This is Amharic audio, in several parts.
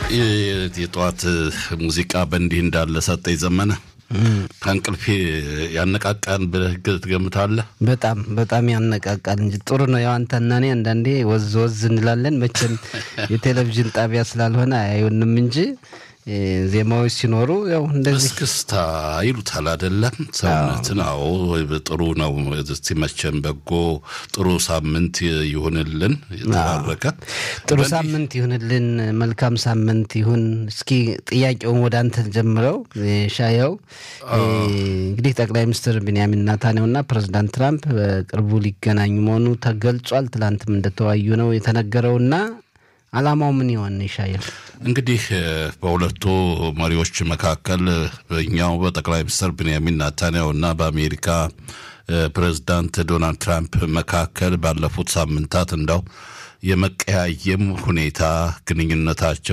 የጧት ሙዚቃ በእንዲህ እንዳለ ሰጠኝ ዘመነ ከእንቅልፌ ያነቃቃን ብለህ ትገምታለህ? በጣም ያነቃቃል እንጂ ጥሩ ነው። ያው አንተና እኔ አንዳንዴ ወዝ እንላለን። መቼም የቴሌቪዥን ጣቢያ ስላልሆነ አይሆንም እንጂ ዜማዎች ሲኖሩ ያው እንደዚህ እስክስታ ይሉታል አይደለም? ሰውነትን አዎ ጥሩ ነው። ሲመቸን በጎ ጥሩ ሳምንት ይሁንልን። የተባረከ ጥሩ ሳምንት ይሁንልን። መልካም ሳምንት ይሁን። እስኪ ጥያቄውን ወደ አንተ ጀምረው ሻያው። እንግዲህ ጠቅላይ ሚኒስትር ቢንያሚን ኔታንያሁና ፕሬዝዳንት ትራምፕ በቅርቡ ሊገናኙ መሆኑ ተገልጿል። ትላንትም እንደተወያዩ ነው የተነገረውና ዓላማው ምን ይሆን ይሻያል? እንግዲህ በሁለቱ መሪዎች መካከል በእኛው በጠቅላይ ሚኒስትር ቢንያሚን ኔታንያሁና በአሜሪካ ፕሬዝዳንት ዶናልድ ትራምፕ መካከል ባለፉት ሳምንታት እንዳው የመቀያየም ሁኔታ ግንኙነታቸው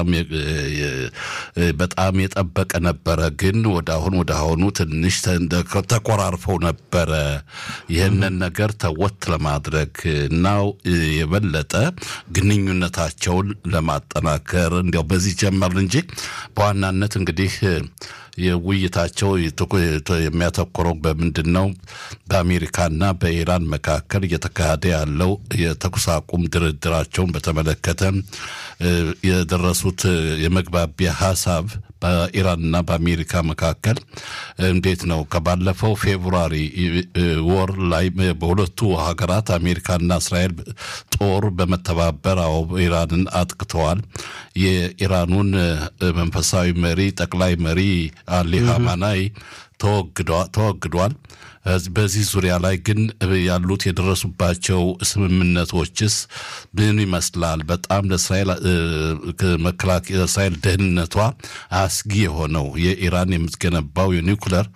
በጣም የጠበቀ ነበረ። ግን ወደ አሁኑ ትንሽ ተቆራርፈው ነበረ። ይህንን ነገር ተወት ለማድረግ እና የበለጠ ግንኙነታቸውን ለማጠናከር እንዲያው በዚህ ጀመር እንጂ በዋናነት እንግዲህ የውይይታቸው የሚያተኮረው በምንድነው? በአሜሪካና በኢራን መካከል እየተካሄደ ያለው የተኩስ አቁም ድርድራቸውን በተመለከተ የደረሱት የመግባቢያ ሐሳብ በኢራንና በአሜሪካ መካከል እንዴት ነው? ከባለፈው ፌብሩዋሪ ወር ላይ በሁለቱ ሀገራት አሜሪካና እስራኤል ጦር በመተባበር ኢራንን አጥቅተዋል። የኢራኑን መንፈሳዊ መሪ ጠቅላይ መሪ አሊ ኻሜኒ ተወግዷል። በዚህ ዙሪያ ላይ ግን ያሉት የደረሱባቸው ስምምነቶችስ ምን ይመስላል? በጣም ለእስራኤል መከላከያ እስራኤል ደህንነቷ አስጊ የሆነው የኢራን የምትገነባው የኒውክሌር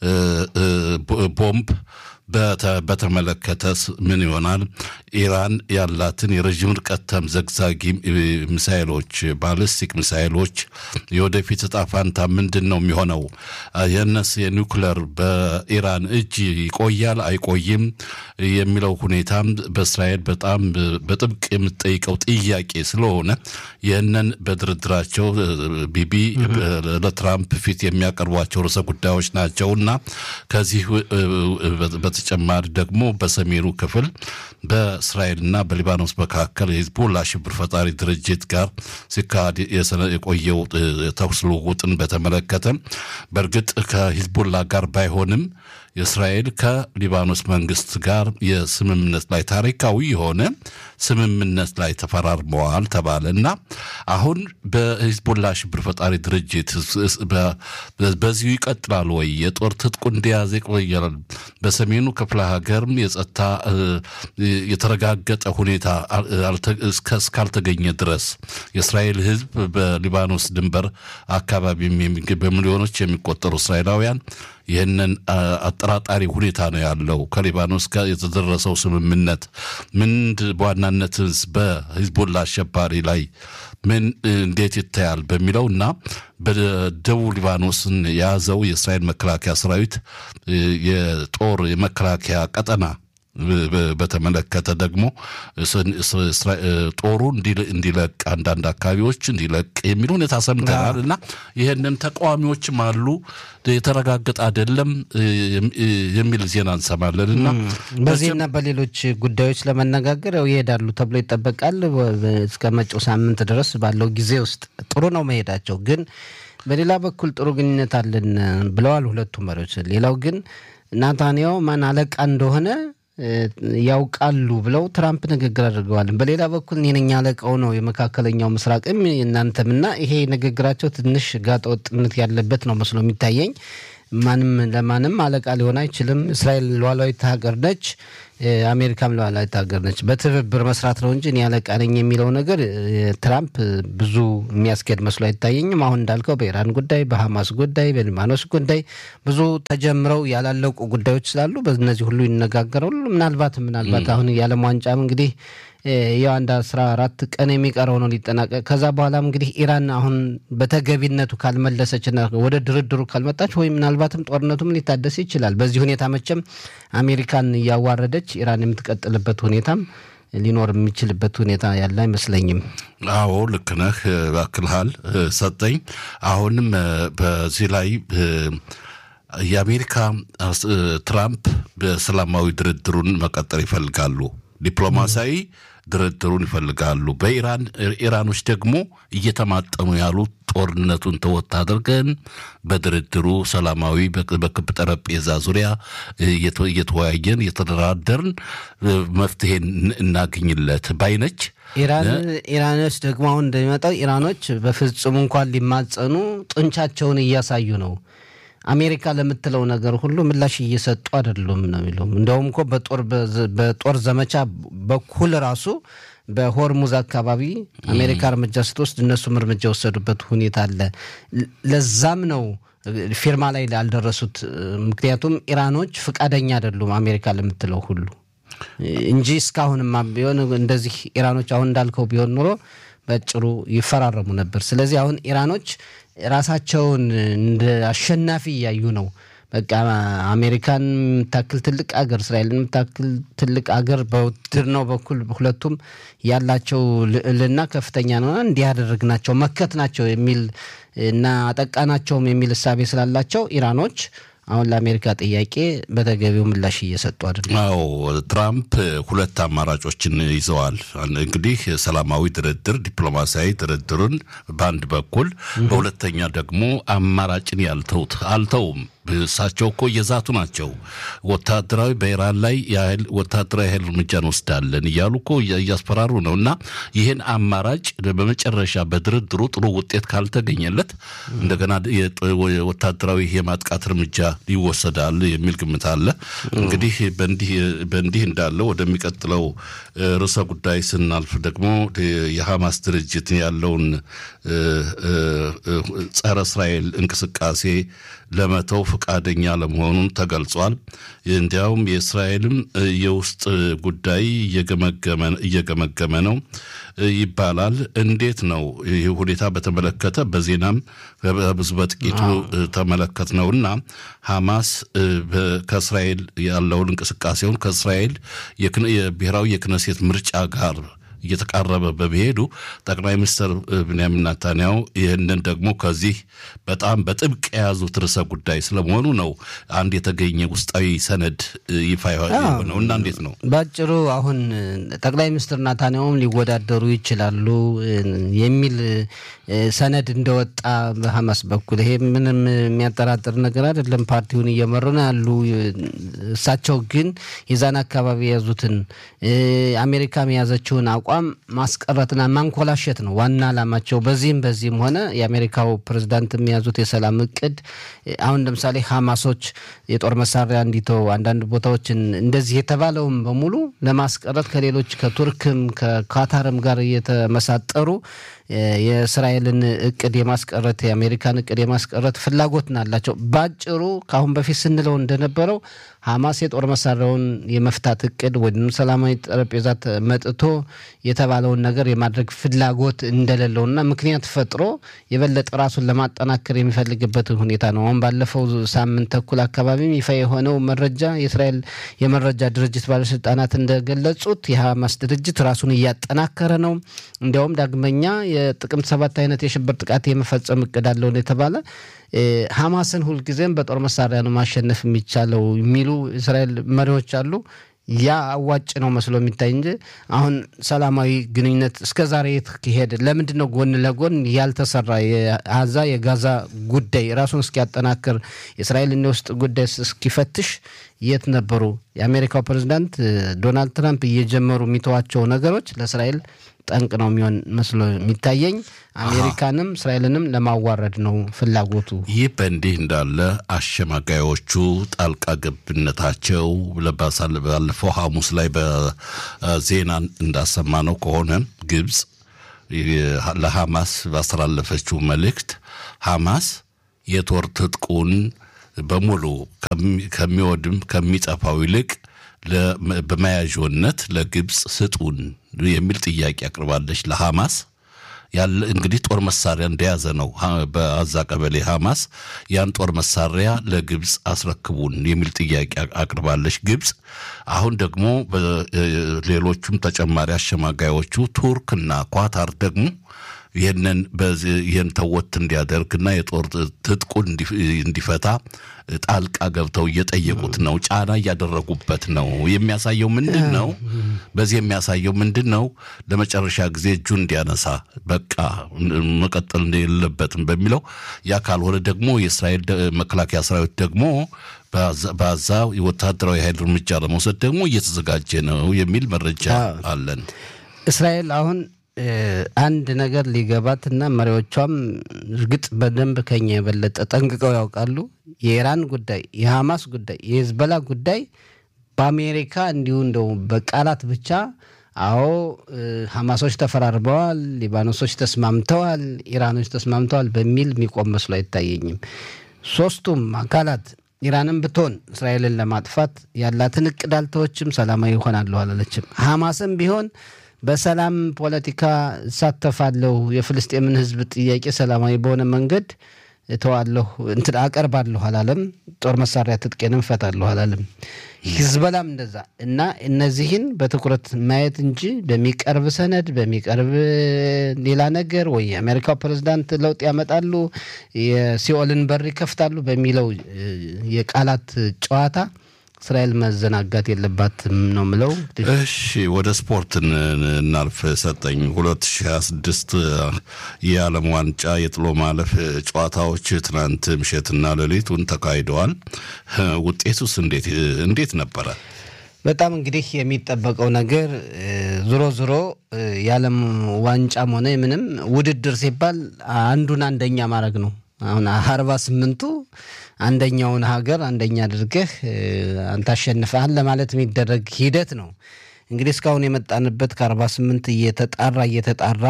ቦምብ በተመለከተስ ምን ይሆናል? ኢራን ያላትን የረጅም ርቀት ተምዘግዛጊ ሚሳኤሎች ባሊስቲክ ሚሳኤሎች የወደፊት ዕጣ ፈንታ ምንድነው የሚሆነው? የነስ የኒውክሌር በኢራን እጅ ይቆያል አይቆይም የሚለው ሁኔታም በእስራኤል በጣም በጥብቅ የምትጠይቀው ጥያቄ ስለሆነ ይህንን በድርድራቸው ቢቢ ለትራምፕ ፊት የሚያቀርቧቸው ርዕሰ ጉዳዮች ናቸውና ከዚህ በተጨማሪ ደግሞ በሰሜኑ ክፍል በእስራኤልና በሊባኖስ መካከል የሂዝቦላ ሽብር ፈጣሪ ድርጅት ጋር ሲካሄድ የቆየው ተኩስ ልውውጥን በተመለከተ በእርግጥ ከሂዝቦላ ጋር ባይሆንም የእስራኤል ከሊባኖስ መንግስት ጋር የስምምነት ላይ ታሪካዊ የሆነ ስምምነት ላይ ተፈራርመዋል ተባለና አሁን በሂዝቦላ ሽብር ፈጣሪ ድርጅት በዚሁ ይቀጥላል ወይ? የጦር ትጥቁ እንደያዘ ይቆያል? በሰሜኑ ክፍለ ሀገርም የጸጥታ የተረጋገጠ ሁኔታ እስካልተገኘ ድረስ የእስራኤል ህዝብ በሊባኖስ ድንበር አካባቢ በሚሊዮኖች የሚቆጠሩ እስራኤላውያን ይህንን አጠራጣሪ ሁኔታ ነው ያለው። ከሊባኖስ ጋር የተደረሰው ስምምነት ምን በዋናነት በሂዝቦላ አሸባሪ ላይ ምን እንዴት ይታያል በሚለውና በደቡብ ሊባኖስን የያዘው የእስራኤል መከላከያ ሰራዊት የጦር የመከላከያ ቀጠና በተመለከተ ደግሞ ጦሩ እንዲለቅ አንዳንድ አካባቢዎች እንዲለቅ የሚል ሁኔታ ሰምተናል እና ይሄንን ተቃዋሚዎችም አሉ የተረጋገጠ አይደለም የሚል ዜና እንሰማለን እና በዚህና በሌሎች ጉዳዮች ለመነጋገር ይሄዳሉ ተብሎ ይጠበቃል። እስከ መጪው ሳምንት ድረስ ባለው ጊዜ ውስጥ ጥሩ ነው መሄዳቸው። ግን በሌላ በኩል ጥሩ ግንኙነት አለን ብለዋል ሁለቱ መሪዎች። ሌላው ግን ኔታንያሁ ማን አለቃ እንደሆነ ያውቃሉ ብለው ትራምፕ ንግግር አድርገዋል። በሌላ በኩል እኔ ነኝ አለቃው ነው የመካከለኛው ምስራቅም እናንተምና ይሄ ንግግራቸው ትንሽ ጋጠወጥነት ያለበት ነው መስሎ የሚታየኝ። ማንም ለማንም አለቃ ሊሆን አይችልም። እስራኤል ሉዓላዊት ሀገር ነች፣ አሜሪካም ሉዓላዊት ሀገር ነች። በትብብር መስራት ነው እንጂ እኔ አለቃ ነኝ የሚለው ነገር ትራምፕ ብዙ የሚያስኬድ መስሎ አይታየኝም። አሁን እንዳልከው በኢራን ጉዳይ፣ በሐማስ ጉዳይ፣ በሊባኖስ ጉዳይ ብዙ ተጀምረው ያላለቁ ጉዳዮች ስላሉ በእነዚህ ሁሉ ይነጋገራሉ። ምናልባት አሁን የዓለም ዋንጫም እንግዲህ ያው አንድ 14 ቀን የሚቀረው ነው ሊጠናቀቅ። ከዛ በኋላም እንግዲህ ኢራን አሁን በተገቢነቱ ካልመለሰችና ወደ ድርድሩ ካልመጣች ወይ ምናልባትም ጦርነቱም ሊታደስ ይችላል። በዚህ ሁኔታ መቼም አሜሪካን እያዋረደች ኢራን የምትቀጥልበት ሁኔታም ሊኖር የሚችልበት ሁኔታ ያለ አይመስለኝም። አዎ ልክ ነህ ባክልሃል ሰጠኝ። አሁንም በዚህ ላይ የአሜሪካ ትራምፕ በሰላማዊ ድርድሩን መቀጠል ይፈልጋሉ። ዲፕሎማሲያዊ ድርድሩን ይፈልጋሉ። ኢራኖች ደግሞ እየተማጠኑ ያሉት ጦርነቱን ተወት አድርገን በድርድሩ ሰላማዊ በክብ ጠረጴዛ ዙሪያ እየተወያየን እየተደራደርን መፍትሄ እናገኝለት ባይነች። ኢራኖች ደግሞ አሁን እንደሚመጣው ኢራኖች በፍጹም እንኳን ሊማጸኑ ጡንቻቸውን እያሳዩ ነው። አሜሪካ ለምትለው ነገር ሁሉ ምላሽ እየሰጡ አይደሉም ነው የሚለው። እንደውም እኮ በጦር ዘመቻ በኩል ራሱ በሆርሙዝ አካባቢ አሜሪካ እርምጃ ስትወስድ እነሱም እርምጃ የወሰዱበት ሁኔታ አለ። ለዛም ነው ፊርማ ላይ ያልደረሱት። ምክንያቱም ኢራኖች ፍቃደኛ አይደሉም አሜሪካ ለምትለው ሁሉ እንጂ እስካሁንማ ቢሆን እንደዚህ ኢራኖች አሁን እንዳልከው ቢሆን ኖሮ በጭሩ ይፈራረሙ ነበር። ስለዚህ አሁን ኢራኖች ራሳቸውን እንደ አሸናፊ ያዩ ነው። በቃ አሜሪካን የምታክል ትልቅ አገር እስራኤልን የምታክል ትልቅ አገር በውድድር ነው በኩል ሁለቱም ያላቸው ልዕልና ከፍተኛ ነው። እንዲህ ያደረግናቸው መከትናቸው የሚል እና አጠቃናቸውም የሚል እሳቤ ስላላቸው ኢራኖች አሁን ለአሜሪካ ጥያቄ በተገቢው ምላሽ እየሰጡ አይደለም። አዎ ትራምፕ ሁለት አማራጮችን ይዘዋል። እንግዲህ ሰላማዊ ድርድር ዲፕሎማሲያዊ ድርድርን በአንድ በኩል፣ በሁለተኛ ደግሞ አማራጭን አልተውም። እሳቸው እኮ እየዛቱ ናቸው። ወታደራዊ በኢራን ላይ ወታደራዊ ኃይል እርምጃ እንወስዳለን እያሉ እኮ እያስፈራሩ ነው። እና ይህን አማራጭ በመጨረሻ በድርድሩ ጥሩ ውጤት ካልተገኘለት እንደገና ወታደራዊ የማጥቃት እርምጃ ይወሰዳል የሚል ግምት አለ። እንግዲህ በእንዲህ እንዳለ ወደሚቀጥለው ርዕሰ ጉዳይ ስናልፍ ደግሞ የሐማስ ድርጅት ያለውን ጸረ እስራኤል እንቅስቃሴ ለመተው ፈቃደኛ ለመሆኑን ተገልጿል። እንዲያውም የእስራኤልም የውስጥ ጉዳይ እየገመገመ ነው ይባላል። እንዴት ነው ይህ ሁኔታ በተመለከተ በዜናም ብዙ በጥቂቱ ተመለከትነውና ሐማስ ከእስራኤል ያለውን እንቅስቃሴውን ከእስራኤል የብሔራዊ የክነሴት ምርጫ ጋር እየተቃረበ በመሄዱ ጠቅላይ ሚኒስትር ብንያሚን ኔታንያሁ ይህንን ደግሞ ከዚህ በጣም በጥብቅ የያዙት ርዕሰ ጉዳይ ስለመሆኑ ነው አንድ የተገኘ ውስጣዊ ሰነድ ይፋ የሆነው። እና እንዴት ነው ባጭሩ አሁን ጠቅላይ ሚኒስትር ኔታንያሁም ሊወዳደሩ ይችላሉ የሚል ሰነድ እንደወጣ በሐማስ በኩል ይሄ ምንም የሚያጠራጥር ነገር አይደለም። ፓርቲውን እየመሩ ነው ያሉ። እሳቸው ግን የዛን አካባቢ የያዙትን አሜሪካ የያዘችውን አቋም ማስቀረትና ማንኮላሸት ነው ዋና ዓላማቸው። በዚህም ሆነ የአሜሪካው ፕሬዝዳንት የሚያዙት የሰላም እቅድ አሁን ለምሳሌ ሐማሶች የጦር መሳሪያ እንዲተው አንዳንድ ቦታዎችን እንደዚህ የተባለውም በሙሉ ለማስቀረት ከሌሎች ከቱርክም ከካታርም ጋር እየተመሳጠሩ የእስራኤልን እቅድ የማስቀረት የአሜሪካን እቅድ የማስቀረት ፍላጎት ናላቸው። ባጭሩ ካሁን በፊት ስንለው እንደነበረው ሐማስ የጦር መሳሪያውን የመፍታት እቅድ ወይም ሰላማዊ ጠረጴዛ መጥቶ የተባለውን ነገር የማድረግ ፍላጎት እንደሌለውና ምክንያት ፈጥሮ የበለጠ ራሱን ለማጠናከር የሚፈልግበት ሁኔታ ነው። አሁን ባለፈው ሳምንት ተኩል አካባቢ ይፋ የሆነው መረጃ የእስራኤል የመረጃ ድርጅት ባለስልጣናት እንደገለጹት የሐማስ ድርጅት ራሱን እያጠናከረ ነው። እንዲያውም ዳግመኛ የጥቅምት 7 አይነት የሽብር ጥቃት የመፈጸም እቅድ አለው የተባለ ሐማስን ሁልጊዜም በጦር መሳሪያ ነው ማሸነፍ የሚቻለው የሚሉ እስራኤል መሪዎች አሉ። ያ አዋጭ ነው መስሎ የሚታይ እንጂ አሁን ሰላማዊ ግንኙነት እስከዛሬ የተካሄደ ለምንድን ነው ጎን ለጎን ያልተሰራ? የጋዛ ጉዳይ ራሱን እስኪያጠናክር የእስራኤልን የውስጥ ጉዳይ እስኪፈትሽ የት ነበሩ? የአሜሪካው ፕሬዝዳንት ዶናልድ ትራምፕ እየጀመሩ የሚተዋቸው ነገሮች ለእስራኤል ጠንቅ ነው የሚሆን መስሎ የሚታየኝ። አሜሪካንም እስራኤልንም ለማዋረድ ነው ፍላጎቱ። ይህ በእንዲህ እንዳለ አሸማጋዮቹ ጣልቃ ገብነታቸው ባለፈው ሐሙስ ላይ በዜና እንዳሰማነው ከሆነ ግብጽ ለሐማስ ባስተላለፈችው መልእክት ሐማስ የጦር ትጥቁን በሙሉ ከሚወድም ከሚጠፋው ይልቅ በመያዣነት ለግብጽ ስጡን የሚል ጥያቄ አቅርባለች ለሐማስ። ያለ እንግዲህ ጦር መሳሪያ እንደያዘ ነው በአዛ ቀበሌ ሐማስ ያን ጦር መሳሪያ ለግብጽ አስረክቡን የሚል ጥያቄ አቅርባለች ግብጽ። አሁን ደግሞ ሌሎቹም ተጨማሪ አሸማጋዮቹ ቱርክና ኳታር ደግሞ ይህን ተወት እንዲያደርግና የጦር ትጥቁን እንዲፈታ ጣልቃ ገብተው እየጠየቁት ነው። ጫና እያደረጉበት ነው። የሚያሳየው ምንድነው? በዚህ የሚያሳየው ምንድነው? ለመጨረሻ ጊዜ እጁን እንዲያነሳ በቃ መቀጠል እንደሌለበትም በሚለው ያ ካልሆነ ደግሞ የእስራኤል መከላከያ ሰራዊት ደግሞ በዛ ወታደራዊ ኃይል እርምጃ ለመውሰድ ደግሞ እየተዘጋጀ ነው የሚል መረጃ አለን። እስራኤል አሁን አንድ ነገር ሊገባትና መሪዎቿም እርግጥ በደንብ ከኛ የበለጠ ጠንቅቀው ያውቃሉ። የኢራን ጉዳይ፣ የሐማስ ጉዳይ፣ የሂዝቦላ ጉዳይ በአሜሪካ እንዲሁ እንደው በቃላት ብቻ አዎ ሐማሶች ተፈራርበዋል፣ ሊባኖሶች ተስማምተዋል፣ ኢራኖች ተስማምተዋል በሚል የሚቆም መስሎ አይታየኝም። ሶስቱም አካላት ኢራንም ብትሆን እስራኤልን ለማጥፋት ያላትን እቅድ አልተወችም፣ ሰላማዊ ይሆናለሁ አላለችም። ሐማስም ቢሆን በሰላም ፖለቲካ እሳተፋለሁ፣ የፍልስጤምን ህዝብ ጥያቄ ሰላማዊ በሆነ መንገድ እተዋለሁ አቀርባለሁ አላለም። ጦር መሳሪያ ትጥቄንም ፈታለሁ አላለም። ሂዝቦላም እንደዛ እና እነዚህን በትኩረት ማየት እንጂ በሚቀርብ ሰነድ በሚቀርብ ሌላ ነገር ወይ የአሜሪካው ፕሬዝዳንት ለውጥ ያመጣሉ የሲኦልን በር ይከፍታሉ በሚለው የቃላት ጨዋታ እስራኤል መዘናጋት የለባትም ነው ምለው። እሺ ወደ ስፖርት እናልፍ። ሰጠኝ 2026 የዓለም ዋንጫ የጥሎ ማለፍ ጨዋታዎች ትናንት ምሽትና ሌሊቱን ተካሂደዋል። ውጤቱስ እንዴት ነበረ? በጣም እንግዲህ የሚጠበቀው ነገር ዞሮ የዓለም ዋንጫም ሆነ ምንም ውድድር ሲባል አንዱን አንደኛ ማድረግ ነው። አሁን 48ቱ አንደኛውን ሀገር አንደኛ አድርገህ አንተ አሸንፈሃል ለማለት የሚደረግ ሂደት ነው። እንግዲህ እስካሁን የመጣንበት ከ48 እየተጣራ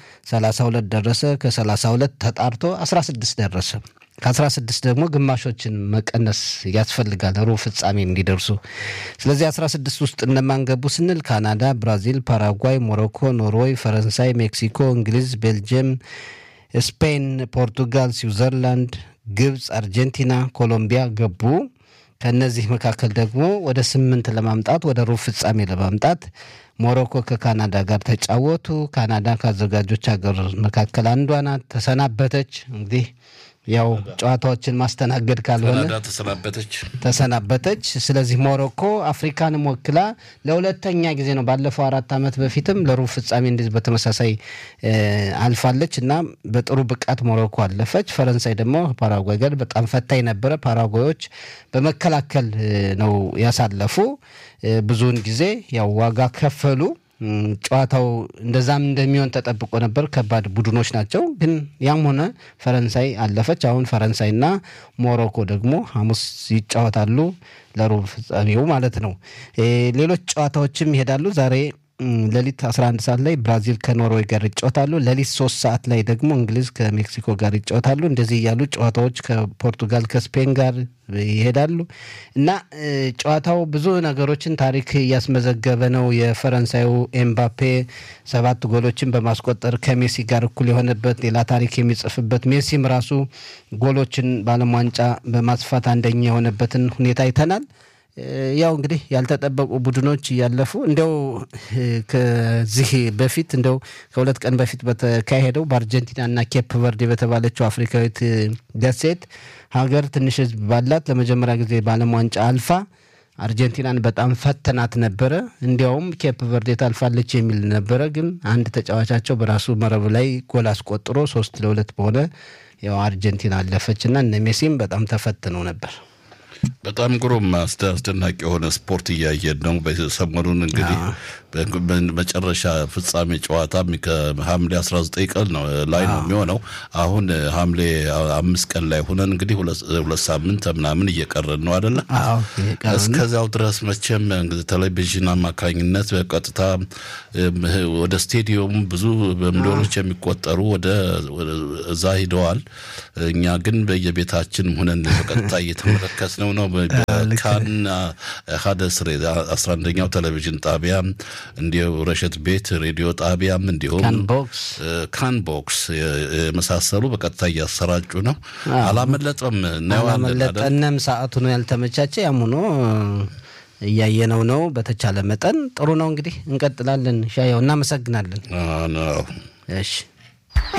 32 ደረሰ። ከ32 ተጣርቶ 16 ደረሰ። ከ16 ደግሞ ግማሾችን መቀነስ ያስፈልጋል ሩብ ፍጻሜ እንዲደርሱ። ስለዚህ 16 ውስጥ እነማን ገቡ ስንል ካናዳ፣ ብራዚል፣ ፓራጓይ፣ ሞሮኮ፣ ኖርዌይ፣ ፈረንሳይ፣ ሜክሲኮ፣ እንግሊዝ፣ ቤልጅየም፣ ስፔን፣ ፖርቱጋል፣ ስዊዘርላንድ፣ ግብጽ፣ አርጀንቲና፣ ኮሎምቢያ ገቡ። ከነዚህ መካከል ደግሞ ወደ 8 ለማምጣት ወደ ሩብ ፍጻሜ ለማምጣት ሞሮኮ ከካናዳ ጋር ተጫወቱ። ካናዳ ካዘጋጆች ሀገር መካከል አንዷ ናት፣ ተሰናበተች። እንግዲህ ያው ጨዋታዎችን ማስተናገድ ካልሆነ ተሰናበተች። ስለዚህ ሞሮኮ አፍሪካንም ወክላ ለሁለተኛ ጊዜ ነው። ባለፈው 4 ዓመት በፊትም ለሩብ ፍጻሜ እንደዚህ በተመሳሳይ አልፋለች እና በጥሩ ብቃት ሞሮኮ አለፈች። ፈረንሳይ ደግሞ ፓራጓይ ጋር በጣም ፈታኝ ነበረ። ፓራጓዮች በመከላከል ነው ያሳለፉ። ብዙውን ጊዜ ያው ዋጋ ከፈሉ። ጨዋታው እንደዛም እንደሚሆን ተጠብቆ ነበር። ከባድ ቡድኖች ናቸው። ግን ያም ሆነ ፈረንሳይ አለፈች። አሁን ፈረንሳይና ሞሮኮ ደግሞ ሐሙስ ይጫወታሉ ለሩብ ፍጻሜው ማለት ነው። ሌሎች ጨዋታዎችም ይሄዳሉ። ዛሬ ሌሊት 11 ሰዓት ላይ ብራዚል ከኖርዌይ ጋር ይጫወታሉ። ሌሊት 3 ሰዓት ላይ ደግሞ እንግሊዝ ከሜክሲኮ ጋር ይጫወታሉ። እንደዚህ ያሉ ጨዋታዎች ከፖርቱጋል ከስፔን ጋር ይሄዳሉ እና ጨዋታው ብዙ ነገሮችን ታሪክ እያስመዘገበ ነው። የፈረንሳዩ ኤምባፔ 7 ጎሎችን በማስቆጠር ከሜሲ ጋር እኩል የሆነበት ሌላ ታሪክ የሚጽፍበት፣ ሜሲም ራሱ ጎሎችን በዓለም ዋንጫ በማስፋት አንደኛ የሆነበትን ሁኔታ አይተናል። ያው እንግዲህ ያልተጠበቁ ቡድኖች እያለፉ እንደው ከዚህ በፊት እንደው ከ2 ቀን በፊት በተካሄደው በአርጀንቲናና ኬፕ ቨርዴ በተባለችው አፍሪካዊት ደሴት ሀገር ትንሽ ህዝብ ባላት ለመጀመሪያ ጊዜ በዓለም ዋንጫ አልፋ አርጀንቲናን በጣም ፈተናት ነበረ። እንዲያውም ኬፕ ቨርዴ ታልፋለች የሚል ነበረ። ግን አንድ ተጫዋቻቸው በራሱ መረብ ላይ ጎል አስቆጥሮ 3-2 በሆነ ያው አርጀንቲና አለፈችና እነ ሜሲም በጣም ተፈትነው ነበር። በጣም ግሩም አስደናቂ የሆነ ስፖርት እያየን ነው። በሰሞኑን እንግዲህ በመጨረሻ ፍጻሜ ጨዋታ ከሐምሌ 19 ቀን ነው ላይ ነው የሚሆነው። አሁን ሐምሌ 5 ቀን ላይ ሆነን እንግዲህ 2 ሳምንት ምናምን እየቀረን ነው አይደለ? እስከዛው ድረስ መቼም ቴሌቪዥን አማካኝነት በቀጥታ ወደ ስቴዲየም ብዙ በሚሊዮኖች የሚቆጠሩ ወደ እዛ ሄደዋል። እኛ ግን በየቤታችን ሆነን በቀጥታ እየተመለከትነው ነው። በካን 11ኛው ቴሌቪዥን ጣቢያ እንዲሁ ረሸት ቤት ሬዲዮ ጣቢያም እንዲሁም ካንቦክስ የመሳሰሉ በቀጥታ እያሰራጩ ነው። አላመለጠም ነው አላመለጠንም። ሰዓቱ ነው ያልተመቻቸ። ያም ሆኖ እያየነው ነው። በተቻለ መጠን ጥሩ ነው። እንግዲህ እንቀጥላለን። ሻያው እናመሰግናለን። ነው እሺ